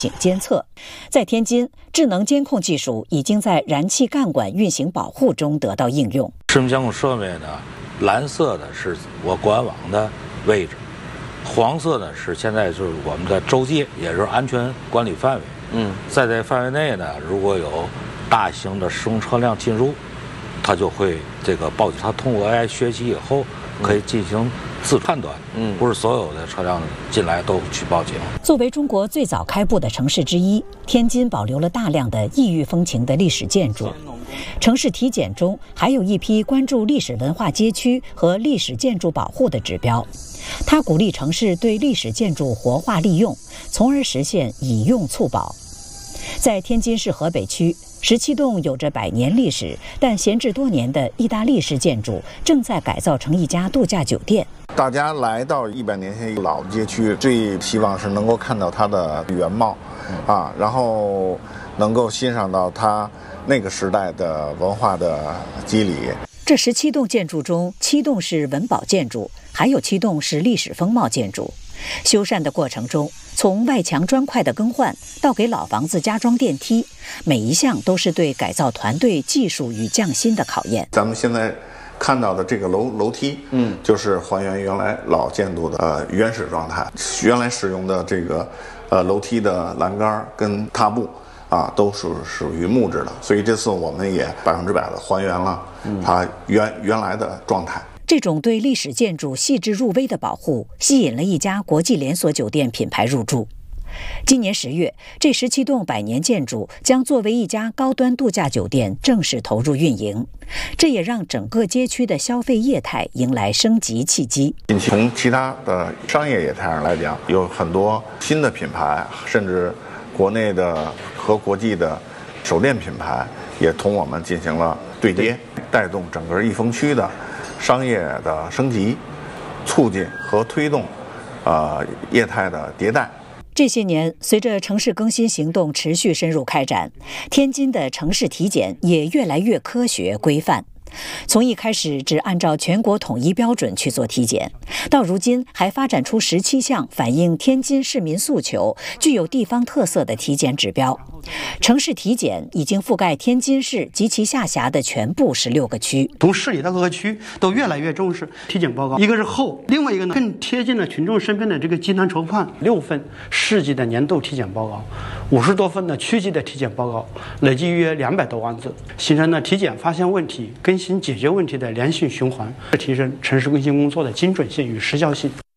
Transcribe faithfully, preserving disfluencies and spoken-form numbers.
警监测。在天津，智能监控技术已经在燃气干管运行保护中得到应用。 市民监控设备呢，蓝色的是我管网的位置，黄色呢是现在就是我们的州界，也是安全管理范围。嗯，在这范围内呢，如果有大型的施工车辆进入，它就会这个报警。它通过 A I 学习以后，可以进行自判断，嗯，不是所有的车辆进来都去报警。 作为中国最早开埠的城市之一，天津保留了大量的异域风情的历史建筑。城市体检中还有一批关注历史文化街区和历史建筑保护的指标。它鼓励城市对历史建筑活化利用，从而实现以用促保。在天津市河北区，十七栋有着百年历史但闲置多年的意大利式建筑正在改造成一家度假酒店。 大家来到一百年前老街区，最希望是能够看到它的原貌，啊，然后能够欣赏到它那个时代的文化的肌理。 这十七栋建筑中，七栋是文保建筑，还有七栋是历史风貌建筑。修缮的过程中，从外墙砖块的更换到给老房子加装电梯，每一项都是对改造团队技术与匠心的考验。 咱们现在看到的这个楼楼梯，嗯，就是还原原来老建筑的呃原始状态。原来使用的这个呃楼梯的栏杆跟踏步啊，都是属于木质的，所以这次我们也百分之百的还原了它原原来的状态。 这种对历史建筑细致入微的保护，吸引了一家国际连锁酒店品牌入驻。今年十月，这十七栋百年建筑将作为一家高端度假酒店正式投入运营，这也让整个街区的消费业态迎来升级契机。 从其他的商业业态上来讲，有很多新的品牌，甚至国内的和国际的手电品牌也同我们进行了对接，带动整个益丰区的商业的升级，促进和推动呃业态的迭代。 这些年，随着城市更新行动持续深入开展，天津的城市体检也越来越科学规范。从一开始只按照全国统一标准去做体检，到如今还发展出十七项反映天津市民诉求、具有地方特色的体检指标。城市体检已经覆盖天津市及其下辖的全部十六个区。 从市里到各个区都越来越重视体检报告，一个是厚，另外一个呢更贴近了群众身边的这个济南筹判。六份市级的年度体检报告，五十多份的区级的体检报告，累计约两百多万字，形成了体检发现问题、更新解决问题的良性循环，提升城市更新工作的精准性与时效性。